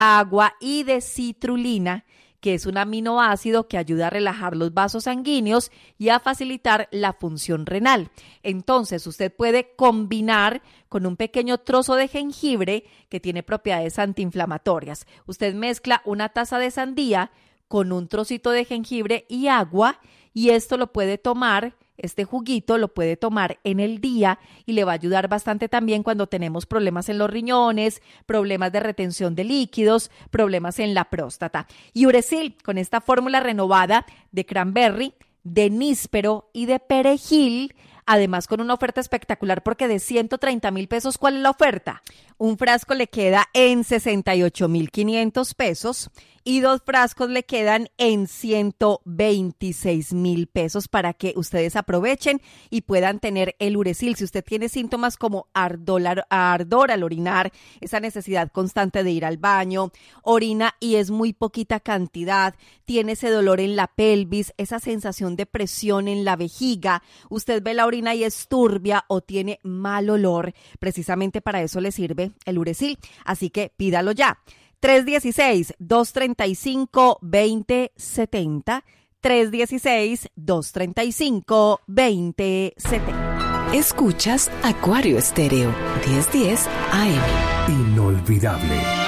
agua y de citrulina, que es un aminoácido que ayuda a relajar los vasos sanguíneos y a facilitar la función renal. Entonces, usted puede combinar con un pequeño trozo de jengibre que tiene propiedades antiinflamatorias. Usted mezcla una taza de sandía con un trocito de jengibre y agua, y esto lo puede tomar. Este juguito lo puede tomar en el día y le va a ayudar bastante también cuando tenemos problemas en los riñones, problemas de retención de líquidos, problemas en la próstata. Y Urezil, con esta fórmula renovada de cranberry, de níspero y de perejil, además con una oferta espectacular porque de 130,000 pesos, ¿cuál es la oferta? Un frasco le queda en 68,500 pesos y 2 frascos le quedan en 126,000 pesos para que ustedes aprovechen y puedan tener el Urezil. Si usted tiene síntomas como ardor al orinar, esa necesidad constante de ir al baño, orina y es muy poquita cantidad, tiene ese dolor en la pelvis, esa sensación de presión en la vejiga, usted ve la orina y es turbia o tiene mal olor, precisamente para eso le sirve el Urezil. Así que pídalo ya. 316-235-2070. 316-235-2070. Escuchas Acuario Estéreo 1010 AM. Inolvidable.